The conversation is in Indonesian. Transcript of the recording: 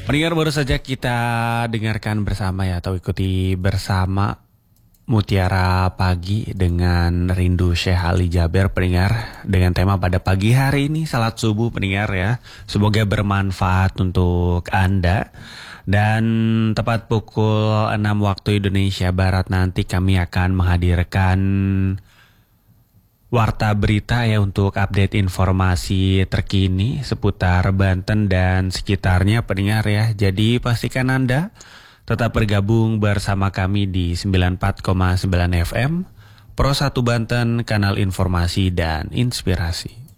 Pendengar, baru saja kita dengarkan bersama ya, atau ikuti bersama Mutiara Pagi dengan Rindu Syekh Ali Jaber, pendengar, dengan tema pada pagi hari ini salat subuh, pendengar ya. Semoga bermanfaat untuk Anda. Dan tepat pukul 6 waktu Indonesia Barat nanti kami akan menghadirkan Warta Berita ya, untuk update informasi terkini seputar Banten dan sekitarnya, pendengar ya. Jadi pastikan Anda tetap bergabung bersama kami di 94,9 FM Pro 1 Banten, kanal informasi dan inspirasi.